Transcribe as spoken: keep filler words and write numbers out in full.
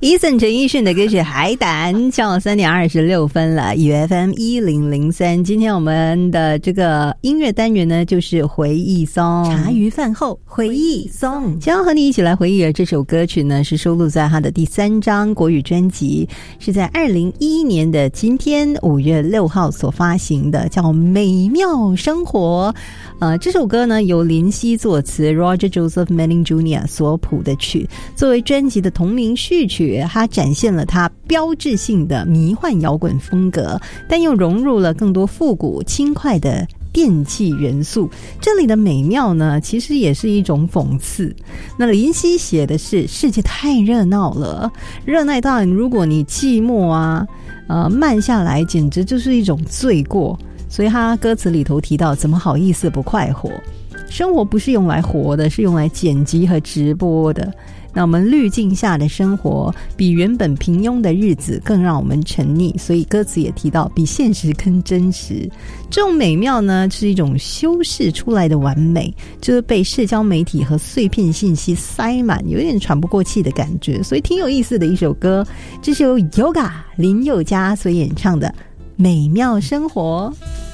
Eason 陈奕迅的歌曲《海胆》，下午三点二十六分了 ，U F M 一零零三。今天我们的这个音乐单元呢，就是回忆松， 茶余饭后回忆松。 将要和你一起来回忆的这首歌曲呢，是收录在他的第三张国语专辑，是在二零一一年的今天五月六号所发行的，叫《美妙生活》。呃，这首歌呢由林夕作词 ，Roger Joseph Manning Junior 所谱的曲，作为专辑的同名序曲，它展现了它标志性的迷幻摇滚风格，但又融入了更多复古轻快的电器元素。这里的美妙呢，其实也是一种讽刺。那林夕写的是世界太热闹了，热闹到如果你寂寞啊，呃，慢下来，简直就是一种罪过。所以他歌词里头提到，怎么好意思不快活？生活不是用来活的，是用来剪辑和直播的。那我们滤镜下的生活，比原本平庸的日子更让我们沉溺。所以歌词也提到，比现实更真实。这种美妙呢，是一种修饰出来的完美，就是被社交媒体和碎片信息塞满，有点喘不过气的感觉。所以挺有意思的一首歌，这是由 Yoga 林宥嘉所演唱的《美妙生活》。